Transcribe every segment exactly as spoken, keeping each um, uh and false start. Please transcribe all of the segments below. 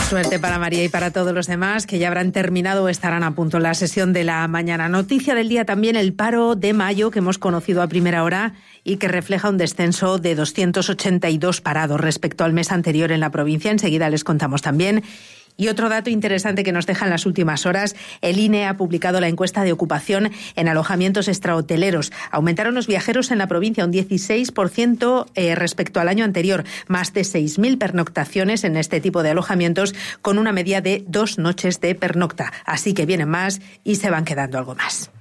Suerte para María y para todos los demás que ya habrán terminado o estarán a punto en la sesión de la mañana. Noticia del día también el paro de mayo que hemos conocido a primera hora y que refleja un descenso de doscientos ochenta y dos parados respecto al mes anterior en la provincia. Enseguida les contamos también. Y otro dato interesante que nos deja en las últimas horas, el I N E ha publicado la encuesta de ocupación en alojamientos extrahoteleros. Aumentaron los viajeros en la provincia un dieciséis por ciento eh, respecto al año anterior, más de seis mil pernoctaciones en este tipo de alojamientos con una media de dos noches de pernocta. Así que vienen más y se van quedando algo más.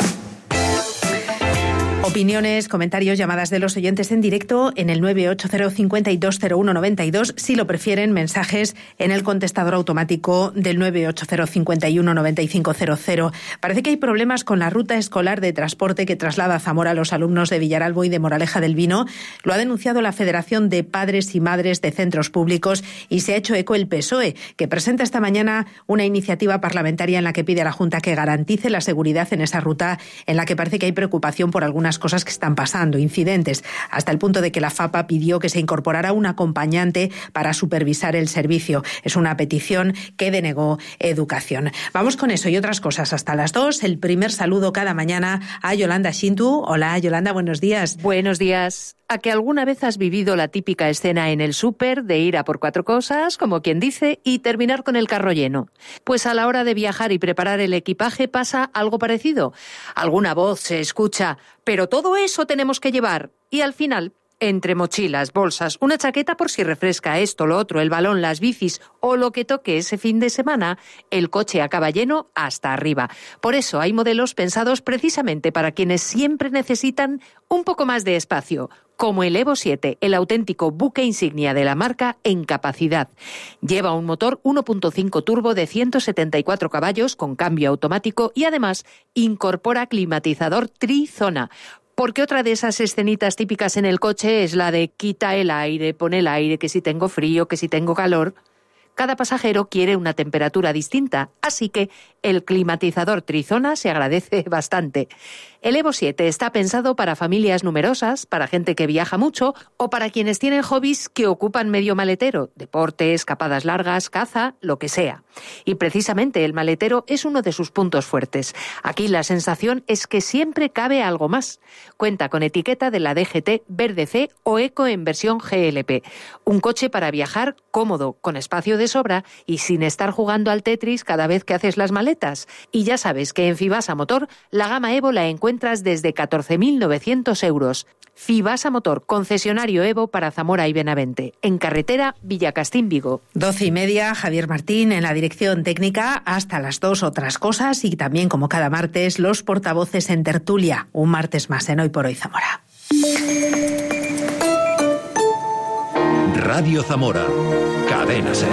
Opiniones, comentarios, llamadas de los oyentes en directo en el nueve ocho cero, cinco dos cero uno nueve dos. Si lo prefieren, mensajes en el contestador automático del nueve ocho cero, cinco uno nueve cinco cero cero. Parece que hay problemas con la ruta escolar de transporte que traslada a Zamora a los alumnos de Villaralbo y de Moraleja del Vino. Lo ha denunciado la Federación de Padres y Madres de Centros Públicos y se ha hecho eco el P S O E, que presenta esta mañana una iniciativa parlamentaria en la que pide a la Junta que garantice la seguridad en esa ruta en la que parece que hay preocupación por algunas cosas que están pasando, incidentes, hasta el punto de que la FAPA pidió que se incorporara un acompañante para supervisar el servicio. Es una petición que denegó Educación. Vamos con eso y otras cosas hasta las dos. El primer saludo cada mañana a Yolanda Shintu. Hola, Yolanda, buenos días. Buenos días. ¿A que alguna vez has vivido la típica escena en el súper de ir a por cuatro cosas, como quien dice, y terminar con el carro lleno? Pues a la hora de viajar y preparar el equipaje pasa algo parecido. Alguna voz se escucha, pero todo eso tenemos que llevar. Y al final, entre mochilas, bolsas, una chaqueta por si refresca esto, lo otro, el balón, las bicis o lo que toque ese fin de semana, el coche acaba lleno hasta arriba. Por eso hay modelos pensados precisamente para quienes siempre necesitan un poco más de espacio, como el Evo siete, el auténtico buque insignia de la marca en capacidad. Lleva un motor uno punto cinco turbo de ciento setenta y cuatro caballos con cambio automático y además incorpora climatizador trizona. Porque otra de esas escenitas típicas en el coche es la de quita el aire, pon el aire, que si tengo frío, que si tengo calor. Cada pasajero quiere una temperatura distinta, así que el climatizador trizona se agradece bastante. El Evo siete está pensado para familias numerosas, para gente que viaja mucho o para quienes tienen hobbies que ocupan medio maletero, deporte, escapadas largas, caza, lo que sea. Y precisamente el maletero es uno de sus puntos fuertes. Aquí la sensación es que siempre cabe algo más. Cuenta con etiqueta de la D G T Verde C o Eco en versión G L P. Un coche para viajar cómodo, con espacio de sobra y sin estar jugando al Tetris cada vez que haces las maletas. Y ya sabes que en Fibasa Motor la gama Evo la encuentras desde catorce mil novecientos euros. Fibasa Motor, concesionario Evo para Zamora y Benavente. En carretera Villacastín-Vigo. Doce y media, Javier Martín en la dirección técnica. Hasta las dos otras cosas y también, como cada martes, los portavoces en tertulia. Un martes más en Hoy por Hoy Zamora. Radio Zamora. Cadena Ser.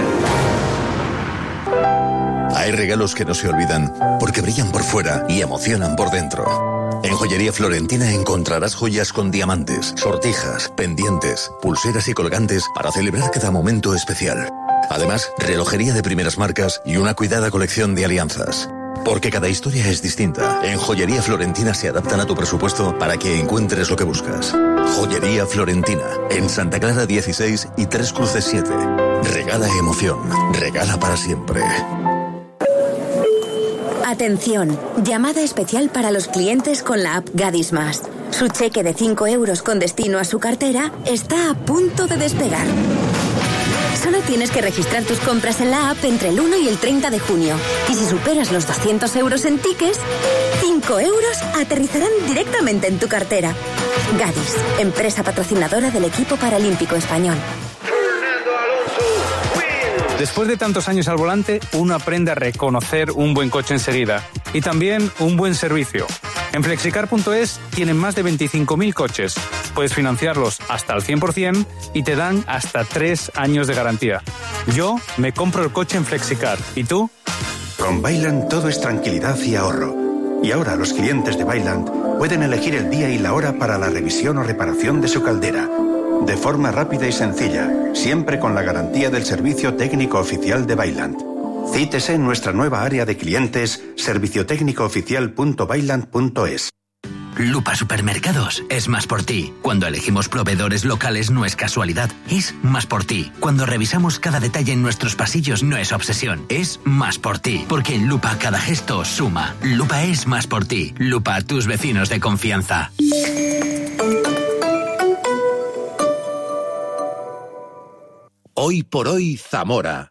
Hay regalos que no se olvidan porque brillan por fuera y emocionan por dentro. En Joyería Florentina encontrarás joyas con diamantes, sortijas, pendientes, pulseras y colgantes para celebrar cada momento especial. Además, relojería de primeras marcas y una cuidada colección de alianzas. Porque cada historia es distinta. En Joyería Florentina se adaptan a tu presupuesto para que encuentres lo que buscas. Joyería Florentina, en Santa Clara dieciséis y Tres Cruces siete. Regala emoción, regala para siempre. Atención, llamada especial para los clientes con la app Gadis Más. Su cheque de cinco euros con destino a su cartera está a punto de despegar. Solo tienes que registrar tus compras en la app entre el uno y el treinta de junio. Y si superas los doscientos euros en tickets, cinco euros aterrizarán directamente en tu cartera. Gadis, empresa patrocinadora del equipo paralímpico español. Después de tantos años al volante, uno aprende a reconocer un buen coche enseguida y también un buen servicio. En flexicar punto es tienen más de veinticinco mil coches. Puedes financiarlos hasta el cien por ciento y te dan hasta tres años de garantía. Yo me compro el coche en Flexicar. ¿Y tú? Con Vaillant todo es tranquilidad y ahorro. Y ahora los clientes de Vaillant pueden elegir el día y la hora para la revisión o reparación de su caldera. De forma rápida y sencilla, siempre con la garantía del servicio técnico oficial de Vaillant. Cítese en nuestra nueva área de clientes, servicio técnico oficial punto vaillant punto es. Lupa Supermercados es más por ti. Cuando elegimos proveedores locales no es casualidad, es más por ti. Cuando revisamos cada detalle en nuestros pasillos no es obsesión, es más por ti. Porque en Lupa cada gesto suma. Lupa es más por ti. Lupa, tus vecinos de confianza. Hoy por hoy, Zamora.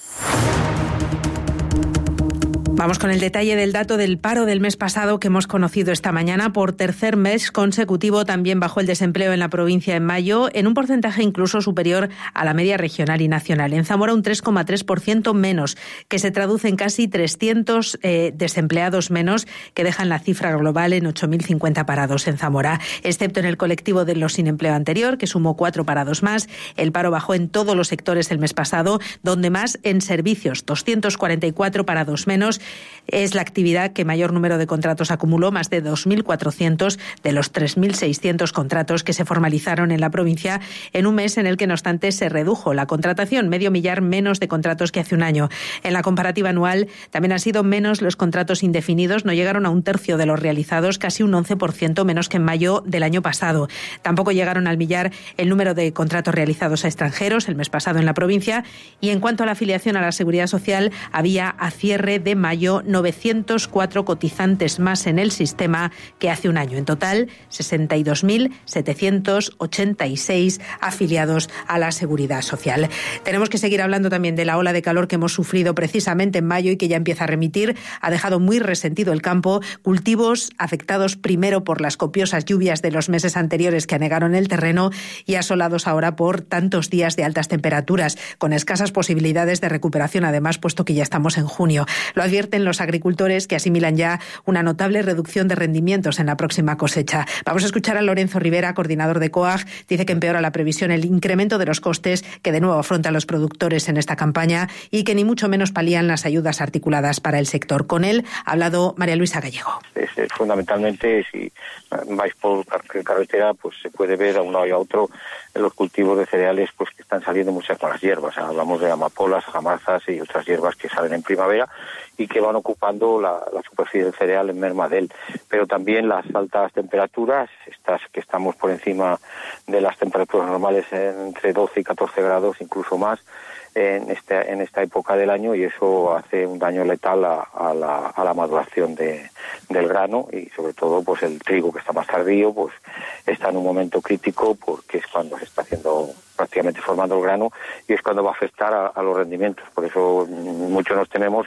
Vamos con el detalle del dato del paro del mes pasado que hemos conocido esta mañana. Por tercer mes consecutivo también bajó el desempleo en la provincia en mayo, en un porcentaje incluso superior a la media regional y nacional. En Zamora un tres coma tres por ciento menos, que se traduce en casi trescientos eh, desempleados menos, que dejan la cifra global en ocho mil cincuenta parados en Zamora. Excepto en el colectivo de los sin empleo anterior, que sumó cuatro parados más, el paro bajó en todos los sectores el mes pasado, donde más en servicios, doscientos cuarenta y cuatro parados menos. Es la actividad que mayor número de contratos acumuló, más de dos mil cuatrocientos de los tres mil seiscientos contratos que se formalizaron en la provincia en un mes en el que, no obstante, se redujo la contratación, medio millar menos de contratos que hace un año. En la comparativa anual también han sido menos los contratos indefinidos, no llegaron a un tercio de los realizados, casi un once por ciento menos que en mayo del año pasado. Tampoco llegaron al millar el número de contratos realizados a extranjeros el mes pasado en la provincia, y en cuanto a la afiliación a la Seguridad Social, había a cierre de mayo novecientos cuatro cotizantes más en el sistema que hace un año. En total, sesenta y dos mil setecientos ochenta y seis afiliados a la Seguridad Social. Tenemos que seguir hablando también de la ola de calor que hemos sufrido precisamente en mayo y que ya empieza a remitir. Ha dejado muy resentido el campo, cultivos afectados primero por las copiosas lluvias de los meses anteriores que anegaron el terreno y asolados ahora por tantos días de altas temperaturas, con escasas posibilidades de recuperación además, puesto que ya estamos en junio. Lo advierten los agricultores, que asimilan ya una notable reducción de rendimientos en la próxima cosecha. Vamos a escuchar a Lorenzo Rivera, coordinador de COAG. Dice que empeora la previsión el incremento de los costes que de nuevo afrontan los productores en esta campaña y que ni mucho menos palían las ayudas articuladas para el sector. Con él ha hablado María Luisa Gallego. Es, es, fundamentalmente, si vais por carretera, pues se puede ver a un lado y a otro en los cultivos de cereales, pues que están saliendo muchas con las hierbas. Hablamos de amapolas, jamazas y otras hierbas que salen en primavera y que van ocupando la, la superficie del cereal en merma de él. Pero también las altas temperaturas, estas que estamos por encima de las temperaturas normales entre doce y catorce grados, incluso más, en esta, en esta época del año, y eso hace un daño letal a, a, la, a la maduración de, del grano, y sobre todo pues el trigo, que está más tardío, pues está en un momento crítico porque es cuando se está haciendo prácticamente formando el grano y es cuando va a afectar a, a los rendimientos. Por eso muchos nos tememos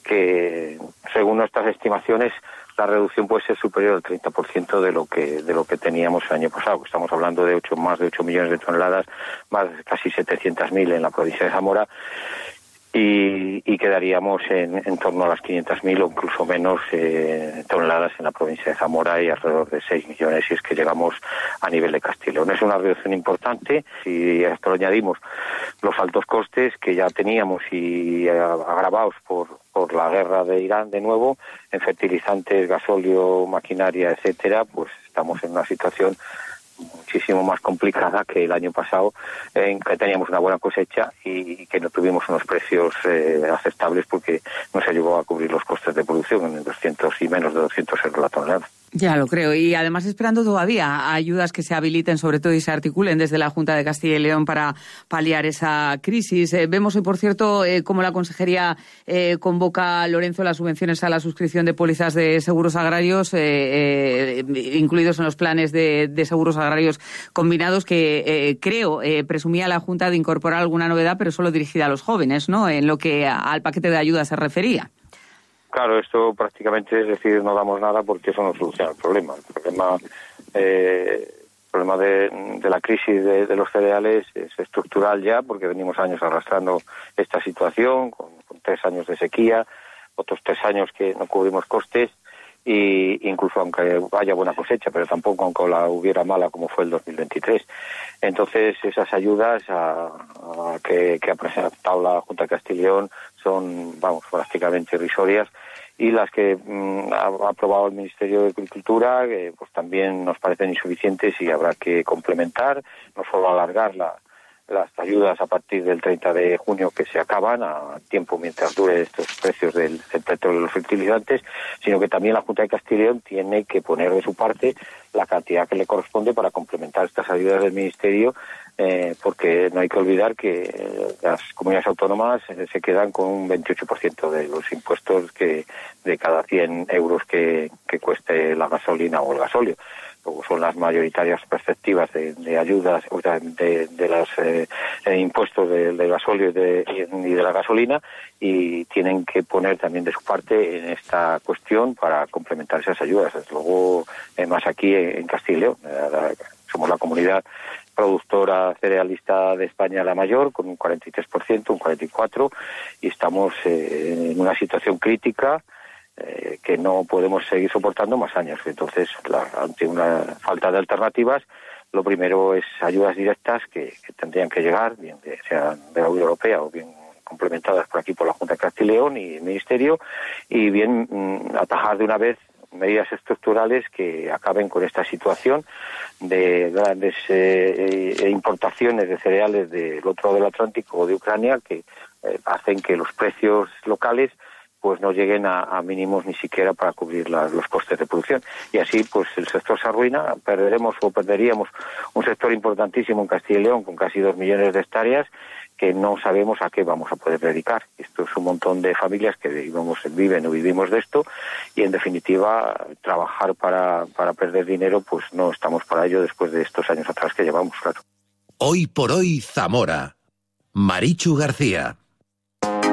que, según nuestras estimaciones, la reducción puede ser superior al treinta por ciento de lo que de lo que teníamos el año pasado. Estamos hablando de ocho, más de ocho millones de toneladas, más de casi setecientos mil en la provincia de Zamora, y, y quedaríamos en, en torno a las quinientos mil o incluso menos eh, toneladas en la provincia de Zamora y alrededor de seis millones si es que llegamos a nivel de Castilla y León. Es una reducción importante. Si a esto lo añadimos los altos costes que ya teníamos y eh, agravados por por la guerra de Irán de nuevo, en fertilizantes, gasóleo, maquinaria, etcétera, pues estamos en una situación muchísimo más complicada que el año pasado, en que teníamos una buena cosecha y que no tuvimos unos precios eh, aceptables porque no se llegó a cubrir los costes de producción en doscientos y menos de doscientos euros la tonelada. Ya lo creo, y además esperando todavía ayudas que se habiliten sobre todo y se articulen desde la Junta de Castilla y León para paliar esa crisis. Eh, vemos hoy, por cierto, eh, cómo la Consejería eh, convoca, Lorenzo, las subvenciones a la suscripción de pólizas de seguros agrarios, eh, eh, incluidos en los planes de, de seguros agrarios combinados, que eh, creo, eh, presumía la Junta de incorporar alguna novedad, pero solo dirigida a los jóvenes, ¿no?, en lo que al paquete de ayudas se refería. Claro, esto prácticamente es decir, no damos nada porque eso no soluciona el problema. El problema, eh, el problema de, de la crisis de, de los cereales es estructural ya, porque venimos años arrastrando esta situación, con, con tres años de sequía, otros tres años que no cubrimos costes, y incluso aunque haya buena cosecha, pero tampoco aunque la hubiera mala como fue el dos mil veintitrés. Entonces, esas ayudas a, a que, que ha presentado la Junta de Castilla y León son, vamos, prácticamente irrisorias, y las que mmm, ha aprobado el Ministerio de Agricultura, que pues también nos parecen insuficientes y habrá que complementar, no solo alargar la, las ayudas a partir del treinta de junio que se acaban a tiempo mientras dure estos precios del, del petróleo y los fertilizantes, sino que también la Junta de Castilla y León tiene que poner de su parte la cantidad que le corresponde para complementar estas ayudas del Ministerio, eh, porque no hay que olvidar que las comunidades autónomas eh, se quedan con un veintiocho por ciento de los impuestos que de cada cien euros que, que cueste la gasolina o el gasóleo. Luego son las mayoritarias perspectivas de, de ayudas, o sea, de, de los eh, impuestos del de gasóleo y de, y de la gasolina, y tienen que poner también de su parte en esta cuestión para complementar esas ayudas. Desde luego, eh, más aquí en Castilla y León, eh, somos la comunidad productora cerealista de España la mayor, con un cuarenta y tres por ciento, un cuarenta y cuatro por ciento, y estamos eh, en una situación crítica Eh, que no podemos seguir soportando más años. Entonces, la, ante una falta de alternativas, lo primero es ayudas directas que, que tendrían que llegar, bien de, sean de la Unión Europea o bien complementadas por aquí por la Junta de Castilla y León y el Ministerio, y bien mmm, atajar de una vez medidas estructurales que acaben con esta situación de grandes eh, eh, importaciones de cereales del otro lado del Atlántico o de Ucrania, que eh, hacen que los precios locales pues no lleguen a, a mínimos ni siquiera para cubrir la, los costes de producción. Y así, pues el sector se arruina, perderemos o perderíamos un sector importantísimo en Castilla y León con casi dos millones de hectáreas que no sabemos a qué vamos a poder dedicar. Esto es un montón de familias que vivimos, viven o vivimos de esto, y en definitiva, trabajar para, para perder dinero, pues no estamos para ello después de estos años atrás que llevamos, claro. Hoy por hoy, Zamora. Marichu García.